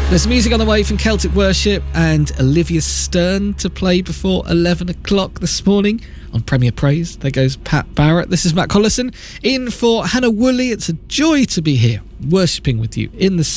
There's music on the way from Celtic Worship and Olivia Stern to play before 11 o'clock this morning on Premier Praise. There goes Pat Barrett. This is Matt Collison in for Hannah Woolley. It's a joy to be here worshipping with you in the